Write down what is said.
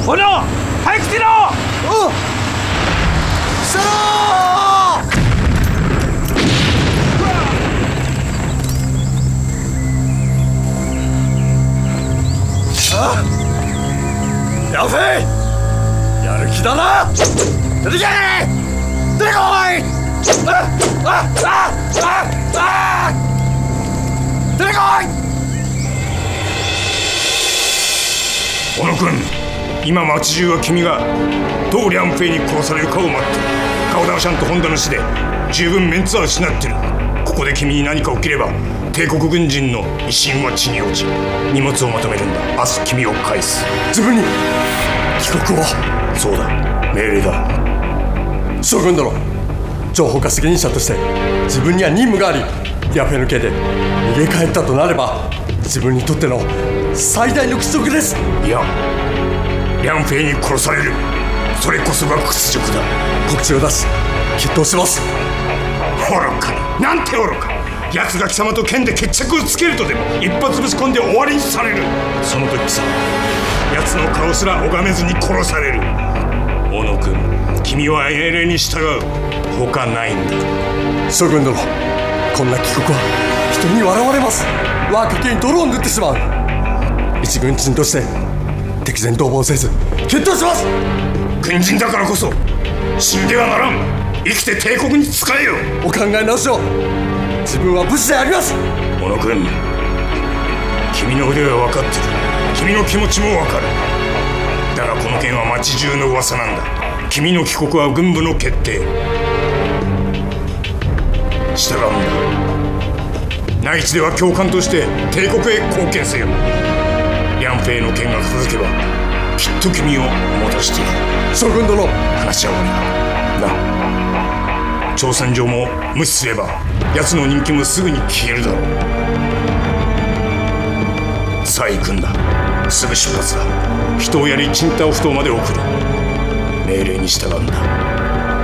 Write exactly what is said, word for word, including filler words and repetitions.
小野、早く来てろ。 おう、シャロー。あ、ヤフェイ、やる気だな。出てきやがれ。出てこい。あああああ、出てこい。 小野君、今町中は君がどうリャンフェイに殺されるかを待ってる。カオダンシャンとホンダの死で十分メンツは失ってる。ここで君に何か起きれば帝国軍人の威信は地に落ち、荷物をまとめるんだ。明日君を返す。 自分に帰国を。 そうだ、命令だ。 将軍殿、情報化責任者として自分には任務があり、ヤフェの刑で逃げ帰ったとなれば自分にとっての最大の屈辱です。 いや、リャンフェイに殺される、それこそが屈辱だ。 告知を出し決闘します。 愚かな、なんて愚か。奴が貴様と剣で決着をつけるとでも一発ぶち込んで終わりにされる。その時さ、奴の顔すら拝めずに殺される。小野君、君は命令に従うほかないんだ。 将軍殿、こんな帰国は人に笑われます。我が家計に泥を塗ってしまう。一軍人として敵前逃亡せず決闘します。 軍人だからこそ死んではならん。生きて帝国に仕えよ。 お考え直しを。自分は武士であります。 小野君、君の腕は分かってる。君の気持ちも分かる。だがこの件は町中の噂なんだ。君の帰国は軍部の決定。従うんだ。内地では教官として帝国へ貢献せよ。リャンフェイの件が続けばきっと君を戻している。 将軍殿、 話は終わりだ。な、挑戦状も無視すれば奴の人気もすぐに消えるだろう。さあ行くんだ。すぐ出発だ。人をやりチンタオ埠頭まで送る。命令に従うんだ。